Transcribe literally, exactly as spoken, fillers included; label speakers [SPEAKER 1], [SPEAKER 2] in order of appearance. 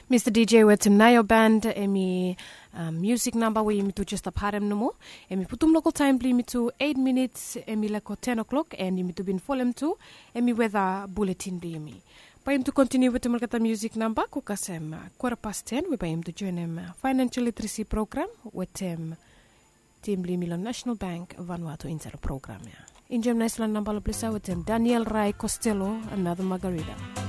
[SPEAKER 1] Mister D J with Nayo Band, emi um, music number we imi to just a parem no mo. Emi putum local time pli imi to eight minutes, emi leko ten o'clock, and imi to bin folem to, emi weather bulletin di imi. Pa him to continue with the Malkata music number, kukasem quarter past ten, we pa him to join him financial literacy program with him Team Milon National Bank Vanuatu Inter program. In Gem Niceland number with him Daniel Rai Costello, another Margarita.